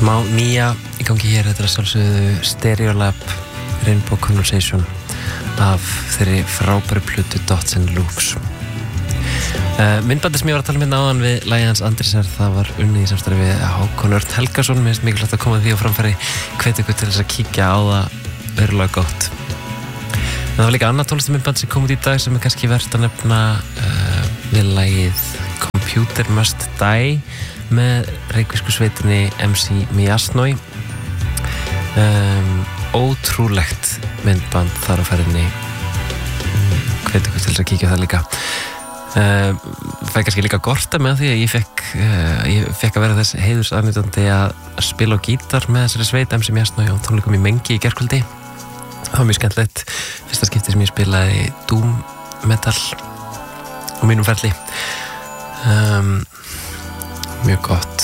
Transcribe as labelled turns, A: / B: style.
A: Smá nýja í gangi hér, þetta sjálfsögðu Stereolab Rainbow Conversation af þeirri frábæru plötu Dots and Loops. Myndbandið sem ég var að tala áðan við lagið hans Andrésar, það var unnið í samstarfi við Hákon Örn Helgason. Mér finnst mikilvægt að koma því á framfæri, hvet ykkur til þess að kíkja á það, verulega gott. En það var líka annað tónlistarmyndband sem kom út í dag sem kannski vert að nefna við lagið Computer Must Die með reykvísku sveitinni MC Miasnoi. Ótrúlegt myndband þar á ferðinni, hvet ykkur til þess að kíkja á það líka. Fæ kannski líka gorta með því að ég fekk að vera þess heiðursaðnýtandi að spila á gítar með þessari sveit MC Miasnoi og tónleikum í Mengi í gærkvöldi. Það var mjög skemmtilegt, fyrsta skipti sem ég spilaði doom metal á mínum ferli. Mjög gott.